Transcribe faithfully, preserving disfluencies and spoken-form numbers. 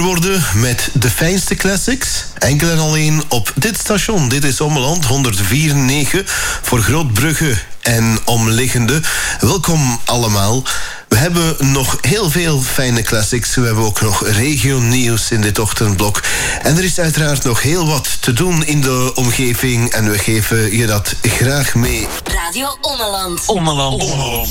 worden met de fijnste classics. Enkel en alleen op dit station. Dit is Ommeland honderdvier komma negen voor Grootbrugge en omliggende. Welkom allemaal. We hebben nog heel veel fijne classics. We hebben ook nog regio-nieuws in dit ochtendblok. En er is uiteraard nog heel wat te doen in de omgeving. En we geven je dat graag mee. Radio Ommeland. Ommeland. Ommeland.